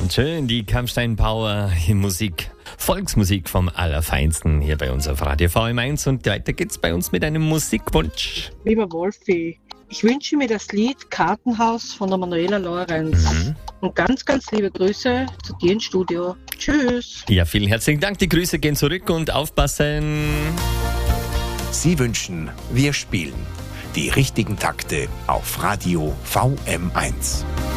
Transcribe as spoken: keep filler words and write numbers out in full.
Und schön die Kampfstein Power Musik, Volksmusik vom Allerfeinsten hier bei uns auf Radio V M eins. Und weiter geht's bei uns mit einem Musikwunsch. Lieber Wolfi, ich wünsche mir das Lied Kartenhaus von der Manuela Lorenz. Mhm. Und ganz, ganz liebe Grüße zu dir ins Studio. Tschüss. Ja, vielen herzlichen Dank. Die Grüße gehen zurück und aufpassen. Sie wünschen, wir spielen die richtigen Takte auf Radio V M eins.